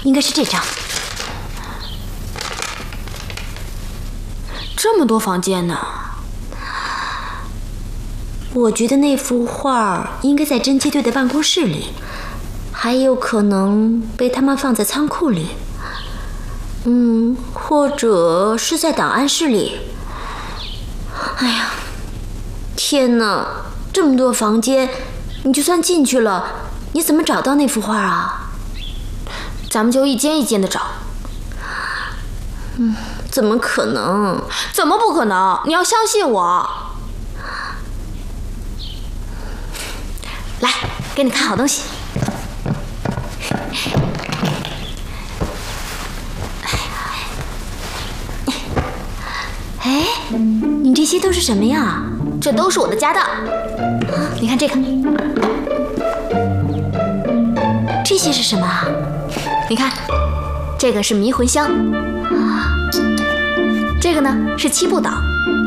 应该是这张。这么多房间呢？我觉得那幅画应该在侦缉队的办公室里，还有可能被他们放在仓库里。或者是在档案室里。哎呀，天哪！这么多房间，你就算进去了，你怎么找到那幅画啊？咱们就一间一间的找。怎么可能？怎么不可能？你要相信我。来，给你看好东西。哎，你这些都是什么呀？这都是我的家当。你看这个，这些是什么啊？你看，这个是迷魂香，这个呢是七步岛，